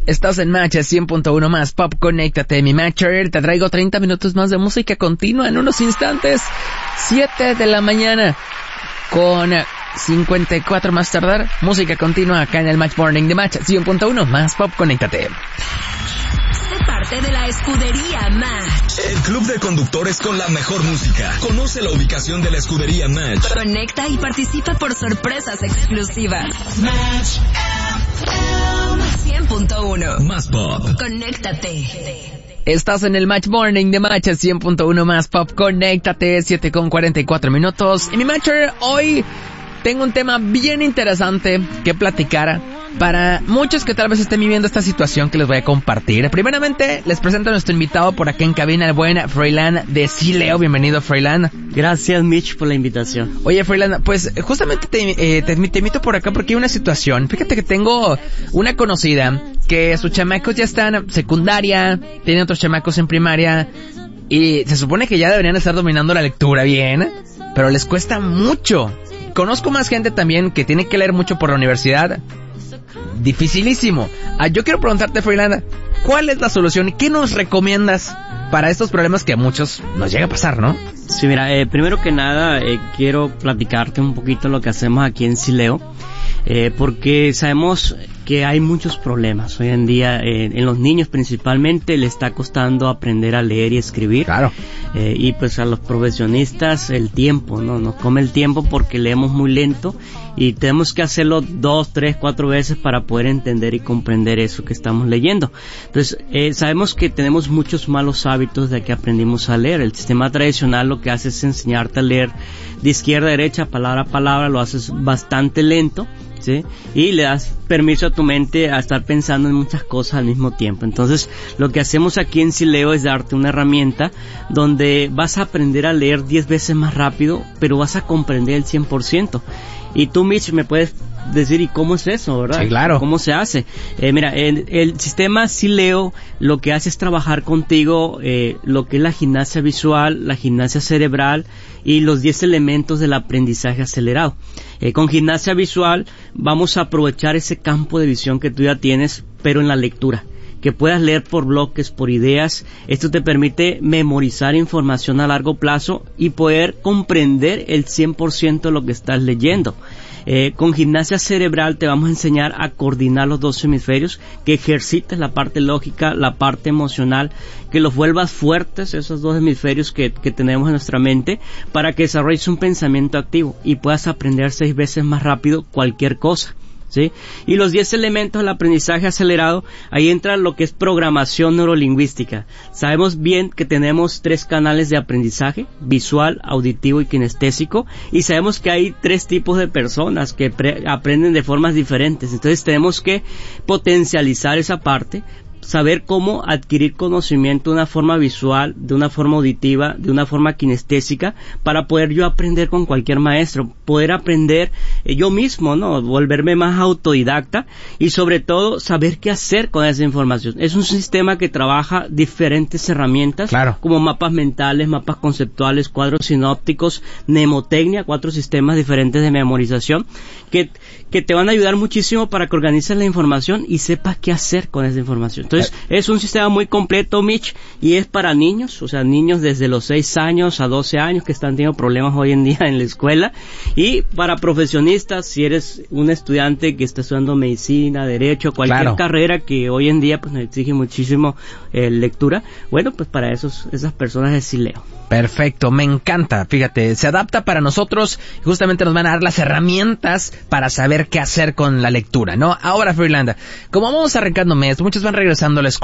Estás en Match 100.1 más Pop, conéctate, mi Matcher. Te traigo 30 minutos más de música continua en unos instantes. 7 de la mañana con 54 más tardar. Música continua acá en el Match Morning de Match 100.1 más Pop, conéctate. Sé parte de la escudería Match. El club de conductores con la mejor música. Conoce la ubicación de la escudería Match. Conecta y participa por sorpresas exclusivas. Match 100.1 más Pop. Conéctate. Estás en el Match Morning de Match 100.1 más Pop, conéctate, 7:44 minutos. Y mi Matcher, hoy tengo un tema bien interesante que platicar para muchos que tal vez estén viviendo esta situación que les voy a compartir. Primeramente, les presento a nuestro invitado por acá en cabina, el buen Froilán de Sileo. Bienvenido, Froilán. Gracias, Mitch, por la invitación. Oye, Froilán, pues justamente te invito por acá porque hay una situación. Fíjate que tengo una conocida que sus chamacos ya están en secundaria, tienen otros chamacos en primaria y se supone que ya deberían estar dominando la lectura bien, pero les cuesta mucho. Conozco más gente también que tiene que leer mucho por la universidad. Dificilísimo. Yo quiero preguntarte, Froilán, ¿cuál es la solución? ¿Qué nos recomiendas para estos problemas que a muchos nos llega a pasar, no? Sí, mira, primero que nada, quiero platicarte un poquito lo que hacemos aquí en Sileo, porque sabemos que hay muchos problemas hoy en día, en los niños principalmente le está costando aprender a leer y escribir. Claro. Y pues a los profesionistas el tiempo, ¿no? Nos come el tiempo porque leemos muy lento y tenemos que hacerlo 2, 3, 4 veces para poder entender y comprender eso que estamos leyendo. Entonces, sabemos que tenemos muchos malos hábitos de que aprendimos a leer. El sistema tradicional lo que hace es enseñarte a leer de izquierda a derecha, palabra a palabra, lo haces bastante lento, ¿sí? Y le das permiso a tu mente a estar pensando en muchas cosas al mismo tiempo. Entonces, lo que hacemos aquí en Sileo es darte una herramienta donde vas a aprender a leer 10 veces más rápido, pero vas a comprender el 100%. Y tú, Mitch, me puedes decir, ¿y cómo es eso, verdad? Sí, claro. ¿Cómo se hace? Mira, el sistema Sileo lo que hace es trabajar contigo lo que es la gimnasia visual, la gimnasia cerebral y los 10 elementos del aprendizaje acelerado. Con gimnasia visual vamos a aprovechar ese campo de visión que tú ya tienes, pero en la lectura. Que puedas leer por bloques, por ideas. Esto te permite memorizar información a largo plazo y poder comprender el 100% de lo que estás leyendo. Con gimnasia cerebral te vamos a enseñar a coordinar los dos hemisferios, que ejercites la parte lógica, la parte emocional, que los vuelvas fuertes, esos dos hemisferios que tenemos en nuestra mente, para que desarrolles un pensamiento activo y puedas aprender 6 veces más rápido cualquier cosa. ¿Sí? Y los 10 elementos del aprendizaje acelerado, ahí entra lo que es programación neurolingüística. Sabemos bien que tenemos 3 canales de aprendizaje: visual, auditivo y kinestésico, y sabemos que hay 3 tipos de personas que aprenden de formas diferentes. Entonces tenemos que potencializar esa parte, saber cómo adquirir conocimiento de una forma visual, de una forma auditiva, de una forma kinestésica, para poder yo aprender con cualquier maestro, poder aprender yo mismo, ¿no? Volverme más autodidacta y sobre todo saber qué hacer con esa información. Es un sistema que trabaja diferentes herramientas, claro, como mapas mentales, mapas conceptuales, cuadros sinópticos, mnemotecnia, 4 sistemas diferentes de memorización que te van a ayudar muchísimo para que organices la información y sepas qué hacer con esa información. Entonces, es un sistema muy completo, Mitch, y es para niños, o sea, niños desde los 6 años a 12 años que están teniendo problemas hoy en día en la escuela, y para profesionistas, si eres un estudiante que está estudiando medicina, derecho, cualquier carrera que hoy en día pues nos exige muchísimo lectura, bueno, pues para esas personas es Sileo. Perfecto, me encanta, fíjate, se adapta para nosotros, justamente nos van a dar las herramientas para saber qué hacer con la lectura, ¿no? Ahora, Froilán, como vamos arrancando mes, muchos van regresando a la escuela.